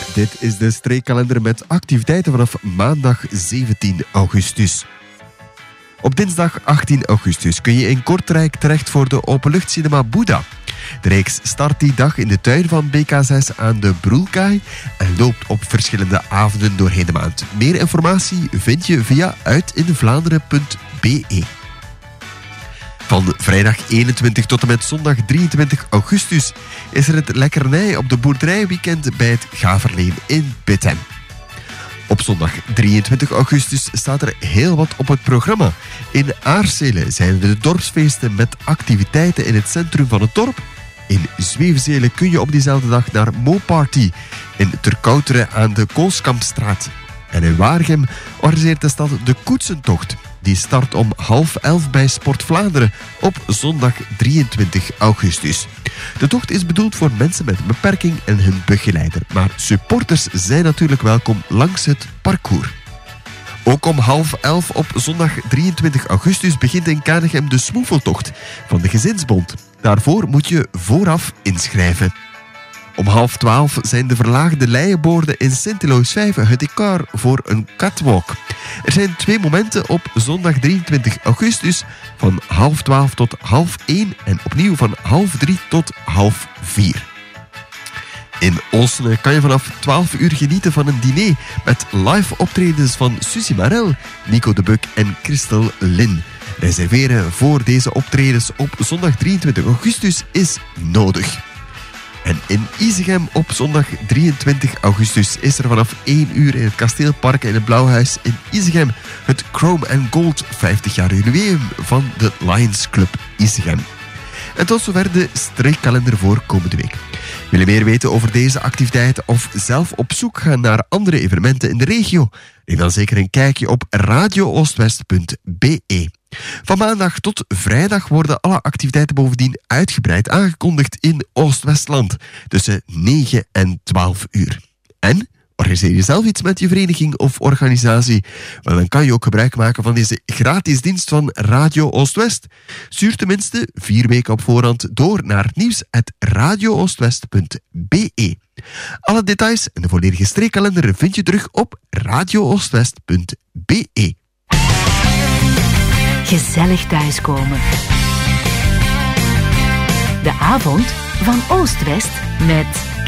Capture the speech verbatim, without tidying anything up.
Dit is de streekkalender met activiteiten vanaf maandag zeventien augustus. Op dinsdag achttien augustus kun je in Kortrijk terecht voor de openluchtcinema Boeddha. De reeks start die dag in de tuin van B K zes aan de Broelkaai en loopt op verschillende avonden doorheen de maand. Meer informatie vind je via uitinvlaanderen punt b e. Van vrijdag eenentwintig tot en met zondag drieëntwintig augustus is er het lekkernij op de boerderijweekend bij het Gaverleen in Bitten. Op zondag drieëntwintig augustus staat er heel wat op het programma. In Aarsele zijn er de dorpsfeesten met activiteiten in het centrum van het dorp. In Zwevenzelen kun je op diezelfde dag naar Mo-Party in Terkouteren aan de Koolskampstraat. En in Waregem organiseert de stad de Koetsentocht. Die start om half elf bij Sport Vlaanderen op zondag drieëntwintig augustus. De tocht is bedoeld voor mensen met een beperking en hun begeleider. Maar supporters zijn natuurlijk welkom langs het parcours. Ook om half elf op zondag drieëntwintig augustus begint in Kanegem de Smoefeltocht van de Gezinsbond. Daarvoor moet je vooraf inschrijven. Om half twaalf zijn de verlaagde leienborden in Sint-Eloos-Vijf het decor voor een catwalk. Er zijn twee momenten op zondag drieëntwintig augustus van half twaalf tot half één en opnieuw van half drie tot half vier. In Oosne kan je vanaf twaalf uur genieten van een diner met live optredens van Suzy Marel, Nico de Buk en Christel Lin. Reserveren voor deze optredens op zondag drieëntwintig augustus is nodig. En in Isegem op zondag drieëntwintig augustus is er vanaf één uur in het Kasteelpark in het Blauwhuis in Isegem het Chrome and Gold vijftig jaar jubileum van de Lions Club Isegem. En tot zover de streekkalender voor komende week. Wil je meer weten over deze activiteiten of zelf op zoek gaan naar andere evenementen in de regio? Neem dan zeker een kijkje op radio oostwest punt b e. Van maandag tot vrijdag worden alle activiteiten bovendien uitgebreid aangekondigd in Oost-Westland tussen negen en twaalf uur. En organiseer je zelf iets met je vereniging of organisatie? Wel, dan kan je ook gebruik maken van deze gratis dienst van Radio Oost-West. Stuur tenminste vier weken op voorhand door naar nieuws at radio oostwest punt b e. Alle details en de volledige streekkalender vind je terug op radio oostwest punt b e. Gezellig thuiskomen. De avond van Oost-West met